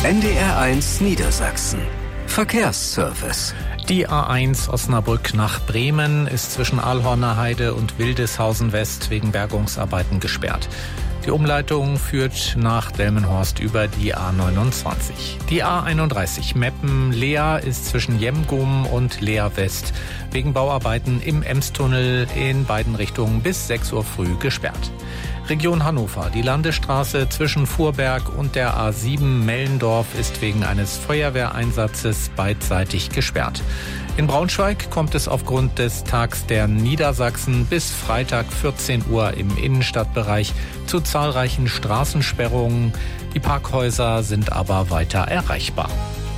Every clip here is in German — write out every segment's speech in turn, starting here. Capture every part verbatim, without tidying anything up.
N D R eins Niedersachsen. Verkehrsservice. Die A eins Osnabrück nach Bremen ist zwischen Ahlhorner Heide und Wildeshausen West wegen Bergungsarbeiten gesperrt. Die Umleitung führt nach Delmenhorst über die A neunundzwanzig. Die A einunddreißig Meppen-Leer ist zwischen Jemgum und Leer West wegen Bauarbeiten im Emstunnel in beiden Richtungen bis sechs Uhr früh gesperrt. Region Hannover. Die Landesstraße zwischen Fuhrberg und der A sieben Mellendorf ist wegen eines Feuerwehreinsatzes beidseitig gesperrt. In Braunschweig kommt es aufgrund des Tags der Niedersachsen bis Freitag vierzehn Uhr im Innenstadtbereich zu zahlreichen Straßensperrungen. Die Parkhäuser sind aber weiter erreichbar.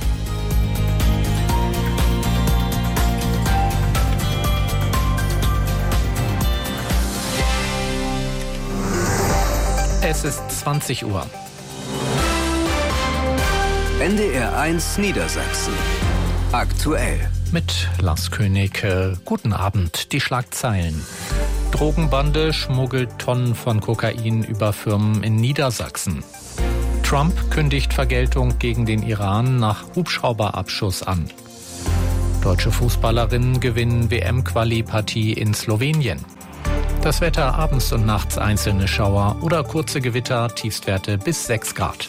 Es ist zwanzig Uhr. N D R eins Niedersachsen. Aktuell. Mit Lars König. Äh, guten Abend. Die Schlagzeilen. Drogenbande schmuggelt Tonnen von Kokain über Firmen in Niedersachsen. Trump kündigt Vergeltung gegen den Iran nach Hubschrauberabschuss an. Deutsche Fußballerinnen gewinnen W M-Quali-Partie in Slowenien. Das Wetter abends und nachts einzelne Schauer oder kurze Gewitter, Tiefstwerte bis sechs Grad.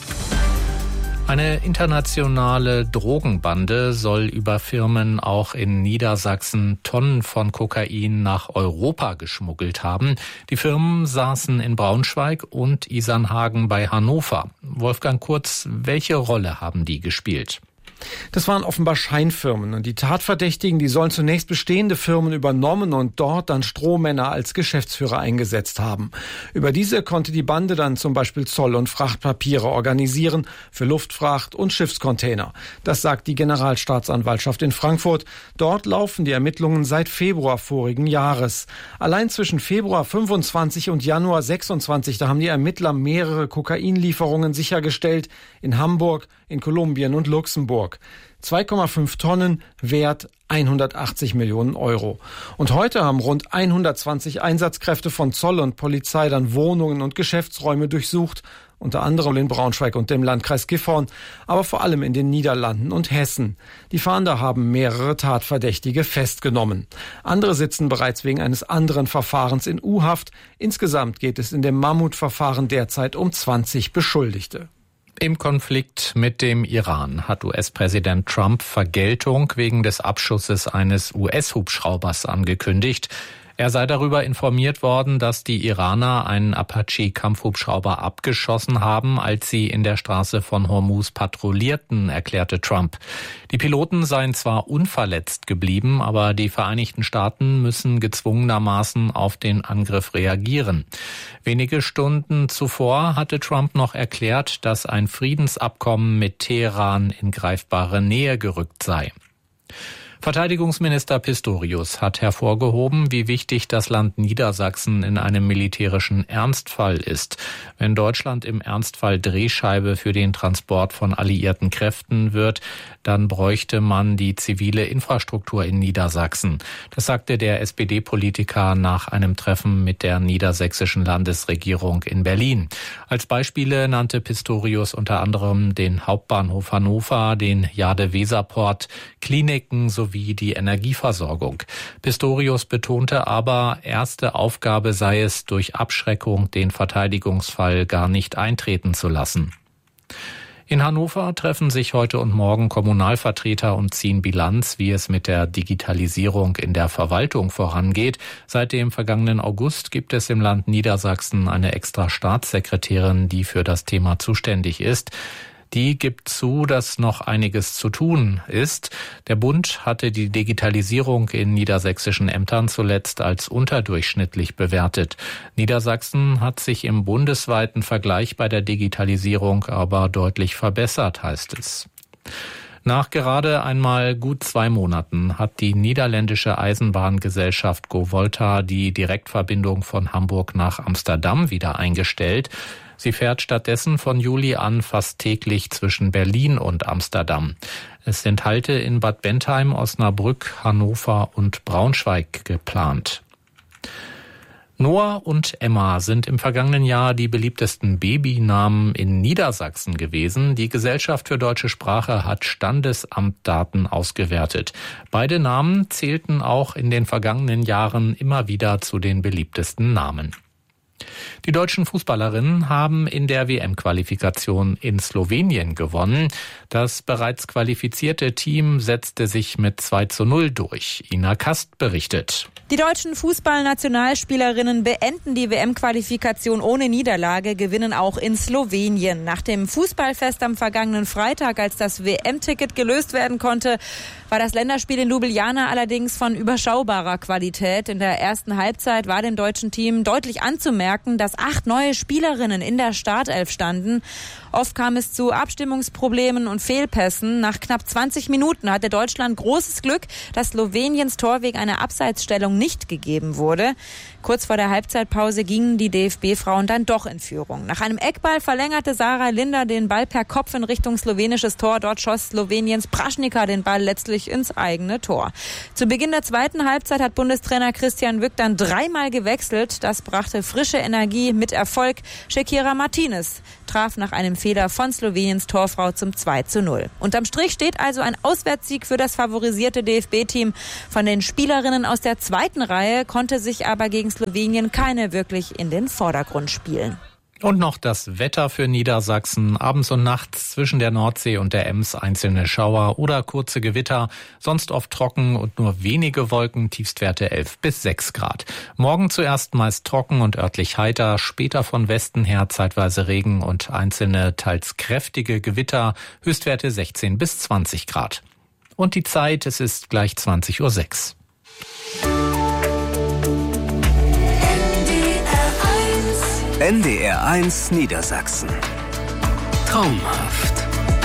Eine internationale Drogenbande soll über Firmen auch in Niedersachsen Tonnen von Kokain nach Europa geschmuggelt haben. Die Firmen saßen in Braunschweig und Isernhagen bei Hannover. Wolfgang Kurz, welche Rolle haben die gespielt? Das waren offenbar Scheinfirmen und die Tatverdächtigen, die sollen zunächst bestehende Firmen übernommen und dort dann Strohmänner als Geschäftsführer eingesetzt haben. Über diese konnte die Bande dann zum Beispiel Zoll- und Frachtpapiere organisieren für Luftfracht und Schiffscontainer. Das sagt die Generalstaatsanwaltschaft in Frankfurt. Dort laufen die Ermittlungen seit Februar vorigen Jahres. Allein zwischen Februar fünfundzwanzig und Januar sechsundzwanzig, da haben die Ermittler mehrere Kokainlieferungen sichergestellt in Hamburg, in Kolumbien und Luxemburg. zwei Komma fünf Tonnen, Wert hundertachtzig Millionen Euro. Und heute haben rund hundertzwanzig Einsatzkräfte von Zoll und Polizei dann Wohnungen und Geschäftsräume durchsucht, unter anderem in Braunschweig und dem Landkreis Gifhorn, aber vor allem in den Niederlanden und Hessen. Die Fahnder haben mehrere Tatverdächtige festgenommen. Andere sitzen bereits wegen eines anderen Verfahrens in U-Haft. Insgesamt geht es in dem Mammutverfahren derzeit um zwanzig Beschuldigte. Im Konflikt mit dem Iran hat U S-Präsident Trump Vergeltung wegen des Abschusses eines U S-Hubschraubers angekündigt. Er sei darüber informiert worden, dass die Iraner einen Apache-Kampfhubschrauber abgeschossen haben, als sie in der Straße von Hormuz patrouillierten, erklärte Trump. Die Piloten seien zwar unverletzt geblieben, aber die Vereinigten Staaten müssen gezwungenermaßen auf den Angriff reagieren. Wenige Stunden zuvor hatte Trump noch erklärt, dass ein Friedensabkommen mit Teheran in greifbare Nähe gerückt sei. Verteidigungsminister Pistorius hat hervorgehoben, wie wichtig das Land Niedersachsen in einem militärischen Ernstfall ist. Wenn Deutschland im Ernstfall Drehscheibe für den Transport von alliierten Kräften wird, dann bräuchte man die zivile Infrastruktur in Niedersachsen. Das sagte der S P D-Politiker nach einem Treffen mit der niedersächsischen Landesregierung in Berlin. Als Beispiele nannte Pistorius unter anderem den Hauptbahnhof Hannover, den Jade-Weser-Port, Kliniken sowie wie die Energieversorgung. Pistorius betonte aber, erste Aufgabe sei es, durch Abschreckung den Verteidigungsfall gar nicht eintreten zu lassen. In Hannover treffen sich heute und morgen Kommunalvertreter und ziehen Bilanz, wie es mit der Digitalisierung in der Verwaltung vorangeht. Seit dem vergangenen August gibt es im Land Niedersachsen eine extra Staatssekretärin, die für das Thema zuständig ist. Die gibt zu, dass noch einiges zu tun ist. Der Bund hatte die Digitalisierung in niedersächsischen Ämtern zuletzt als unterdurchschnittlich bewertet. Niedersachsen hat sich im bundesweiten Vergleich bei der Digitalisierung aber deutlich verbessert, heißt es. Nach gerade einmal gut zwei Monaten hat die niederländische Eisenbahngesellschaft GoVolta die Direktverbindung von Hamburg nach Amsterdam wieder eingestellt. Sie fährt stattdessen von Juli an fast täglich zwischen Berlin und Amsterdam. Es sind Halte in Bad Bentheim, Osnabrück, Hannover und Braunschweig geplant. Noah und Emma sind im vergangenen Jahr die beliebtesten Babynamen in Niedersachsen gewesen. Die Gesellschaft für deutsche Sprache hat Standesamtdaten ausgewertet. Beide Namen zählten auch in den vergangenen Jahren immer wieder zu den beliebtesten Namen. Die deutschen Fußballerinnen haben in der W M-Qualifikation in Slowenien gewonnen. Das bereits qualifizierte Team setzte sich mit zwei zu null durch. Ina Kast berichtet. Die deutschen Fußballnationalspielerinnen beenden die W M-Qualifikation ohne Niederlage, gewinnen auch in Slowenien. Nach dem Fußballfest am vergangenen Freitag, als das W M-Ticket gelöst werden konnte, war das Länderspiel in Ljubljana allerdings von überschaubarer Qualität. In der ersten Halbzeit war dem deutschen Team deutlich anzumerken, dass acht neue Spielerinnen in der Startelf standen. Oft kam es zu Abstimmungsproblemen und Fehlpässen. Nach knapp zwanzig Minuten hatte Deutschland großes Glück, dass Sloweniens Tor wegen einer Abseitsstellung nicht gegeben wurde. Kurz vor der Halbzeitpause gingen die D F B-Frauen dann doch in Führung. Nach einem Eckball verlängerte Sarah Linder den Ball per Kopf in Richtung slowenisches Tor. Dort schoss Sloweniens Praschnika den Ball letztlich ins eigene Tor. Zu Beginn der zweiten Halbzeit hat Bundestrainer Christian Wück dann dreimal gewechselt. Das brachte frische Energie mit Erfolg. Shakira Martinez traf nach einem Fehler von Sloweniens Torfrau zum zwei zu null. Unterm Strich steht also ein Auswärtssieg für das favorisierte D F B-Team. Von den Spielerinnen aus der zweiten Reihe konnte sich aber gegen Slowenien keine wirklich in den Vordergrund spielen. Und noch das Wetter für Niedersachsen. Abends und nachts zwischen der Nordsee und der Ems einzelne Schauer oder kurze Gewitter. Sonst oft trocken und nur wenige Wolken, Tiefstwerte elf bis sechs Grad. Morgen zuerst meist trocken und örtlich heiter, später von Westen her zeitweise Regen und einzelne teils kräftige Gewitter, Höchstwerte sechzehn bis zwanzig Grad. Und die Zeit, es ist gleich zwanzig Uhr sechs. N D R eins Niedersachsen. Traumhaft.